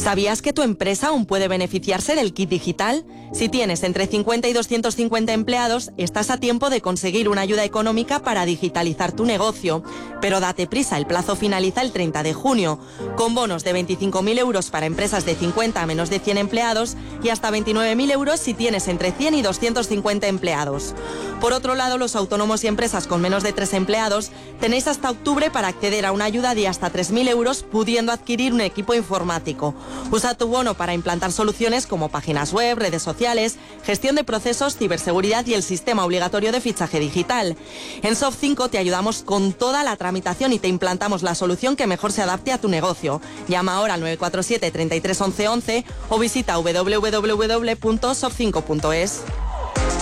¿Sabías que tu empresa aún puede beneficiarse del kit digital? Si tienes entre 50 y 250 empleados, estás a tiempo de conseguir una ayuda económica para digitalizar tu negocio. Pero date prisa, el plazo finaliza el 30 de junio, con bonos de 25.000 euros para empresas de 50 a menos de 100 empleados y hasta 29.000 euros si tienes entre 100 y 250 empleados. Por otro lado, los autónomos y empresas con menos de 3 empleados tenéis hasta octubre para acceder a una ayuda de hasta 3.000 euros pudiendo adquirir un equipo informático. Usa tu bono para implantar soluciones como páginas web, redes sociales, gestión de procesos, ciberseguridad y el sistema obligatorio de fichaje digital. En Soft5 te ayudamos con toda la tramitación y te implantamos la solución que mejor se adapte a tu negocio. Llama ahora al 947 33 11 11 o visita www.soft5.es.